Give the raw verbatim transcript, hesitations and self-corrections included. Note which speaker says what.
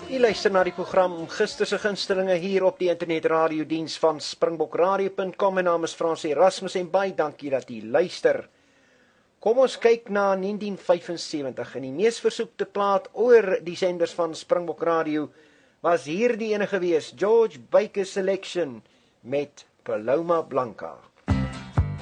Speaker 1: U luister na die program Gister se gunstelinge hier op die internetradiodiens van springbok radio punt com. My naam is Frans Erasmus en baie dankie dat u luister. Kom ons kyk na negentien vyfensewentig en die mees versoekte plaat oor die senders van Springbok Radio was hierdie ene gewees, George Baker Selection met Paloma Blanca.